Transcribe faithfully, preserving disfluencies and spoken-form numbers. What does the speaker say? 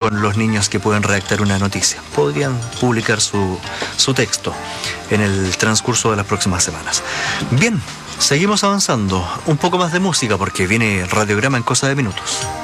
con los niños que pueden redactar una noticia. Podrían publicar su, su texto en el transcurso de las próximas semanas. Bien, seguimos avanzando. Un poco más de música porque viene el radiograma en cosa de minutos.